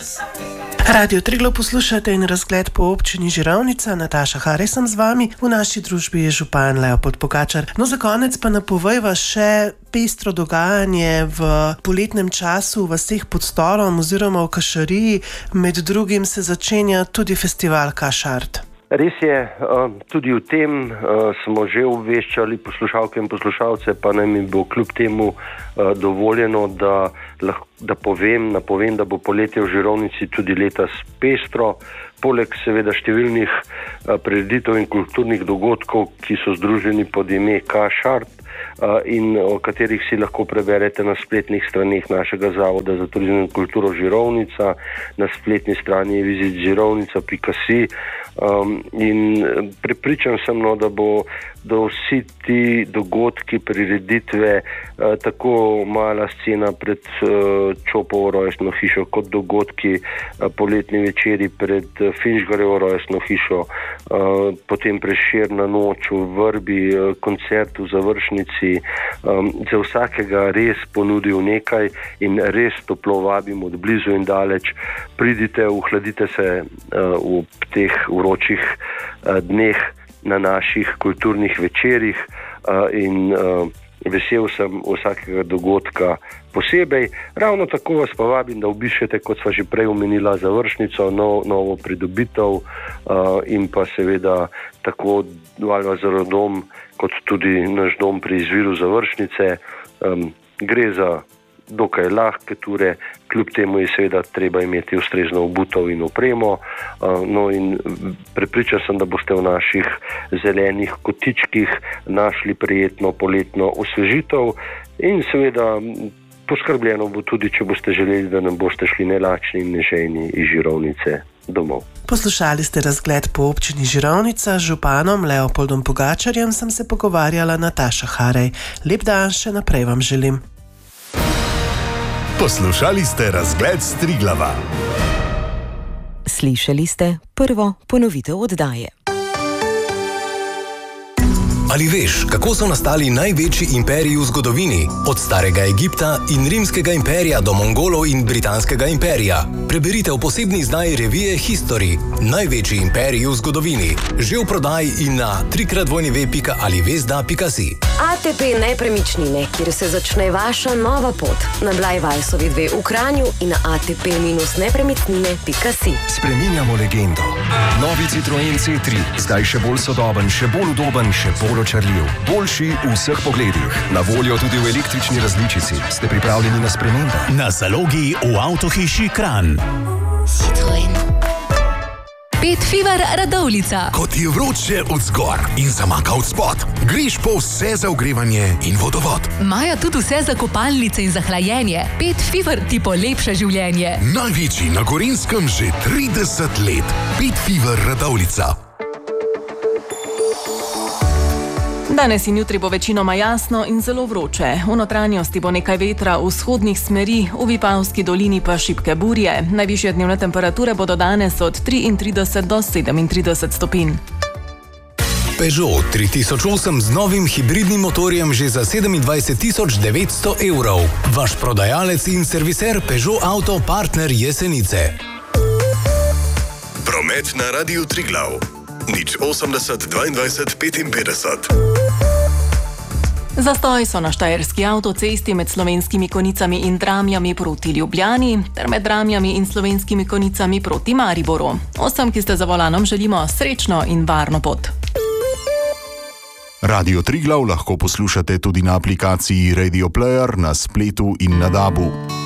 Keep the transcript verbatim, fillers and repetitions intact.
Radio Triglav poslušate in razgled po občini Žirovnica. Nataša Harej sem z vami, v naši družbi je župan Leopold Pogačar. No, za konec pa napovejva še pestro dogajanje v poletnem času v vseh pod Storom oziroma v Kašariji. Med drugim se začenja tudi festival Kašart. Res je, tudi v tem smo že obveščali poslušalke in poslušalce, pa naj mi bo kljub temu dovoljeno, da, da povem, napovem, da bo poletje v Žirovnici tudi letos pestro. Poleg seveda številnih prireditev in kulturnih dogodkov, ki so združeni pod ime Kašart in o katerih si lahko preberete na spletnih straneh našega Zavoda za turizem in kulturo Žirovnica, na spletni strani je visit žirovnica pika si. Um, in prepričan sem, no, da bo da vsi ti dogodki, prireditve, uh, tako mala scena pred uh, Čopovo rojstno hišo, kot dogodki uh, poletni večeri pred uh, Finžgarjevo rojstno hišo, uh, potem Prešerna noč v Vrbi, uh, koncert v završnici, um, za vsakega res ponudil nekaj in res toplo vabim od blizu in daleč. Pridite, ohladite se uh, v teh vročih uh, dneh na naših kulturnih večerih uh, in uh, vesel sem vsakega dogodka posebej. Ravno tako vas pa vabim, da obiščete, kot sva že prej omenila, završnico, nov, novo pridobitev uh, in pa seveda tako Valvazorov dom, kot tudi naš dom pri izviru završnice. Um, gre za dokaj lahke ture, kljub temu je seveda treba imeti ustrezno obutev in opremo. No in prepričan sem, da boste v naših zelenih kotičkih našli prijetno poletno osvežitev in seveda poskrbljeno bo tudi, če boste želeli, da nam boste šli nelačni in nežejni iz Žirovnice domov. Poslušali ste razgled po občini Žirovnica. Z županom Leopoldom Pogačarjem sem se pogovarjala Nataša Harej. Lep dan še naprej vam želim. Poslušali ste razgled s Triglava. Slišali ste prvo ponovitev oddaje. Ali veš, kako so nastali največji imperiji v zgodovini? Od starega Egipta in rimskega imperija do Mongolov in britanskega imperija. Preberite v posebni izdaji revije History. Največji imperiji v zgodovini. Že v prodaji in na trikrat dvojni ve pika alivezda pika si. A T P Nepremičnine, kjer se začne vaša nova pot. Na Blajvajsovi dve v Kranju in na a t p nepremičnine pika si. Spreminjamo legendo. Novi Citroen C tri. Zdaj še bolj sodoben, še bolj udoben, še bolj očarljiv. Boljši v vseh pogledih. Na voljo tudi v električni različici. Ste pripravljeni na spremembe? Na zalogi v Avtohiši Kranj. Citroen. Pet Fever Radovljica. Ko ti je vroče od zgor in zamaka od spod, greš po vse za ogrevanje in vodovod. Maja tudi vse za kopalnice in za hlajenje. Pet Fever ti polepša življenje. Največji na Gorenjskem že trideset let. Pet Fever Radovljica. Danes in jutri bo večinoma jasno in zelo vroče. V notranjosti bo nekaj vetra v vzhodnih smeri, v Vipavski dolini pa šibke burje. Najvišje dnevne temperature bodo danes od triintrideset do sedemintrideset stopinj. Peugeot tri tisoč osem z novim hibridnim motorjem že za sedemindvajset tisoč devetsto evrov. Vaš prodajalec in serviser Peugeot Auto Partner Jesenice. Promet na Radiu Triglav. Nič osemdeset dvaindvajset petinpetdeset. Zastoj so na štajerski avtocesti med Slovenskimi Konjicami in Dramljami proti Ljubljani ter med Dramljami in Slovenskimi Konjicami proti Mariboru. Vsem, ki ste za volanom, želimo srečno in varno pot. Radio Triglav lahko poslušate tudi na aplikaciji Radio Player, na spletu in na dabu.